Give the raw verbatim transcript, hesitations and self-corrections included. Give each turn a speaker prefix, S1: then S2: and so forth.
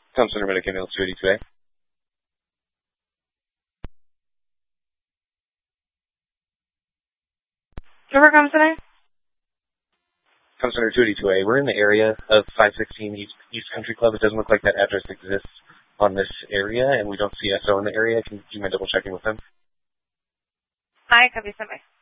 S1: Tom Center Medical Ambulance two eighty-two A.
S2: River Com Center?
S1: Com Center two eighty-two A. We're in the area of five sixteen East, East Country Club. It doesn't look like that address exists on this area, and we don't see S O in the area. Can, do you mind double checking with them?
S2: Hi, copy, standby.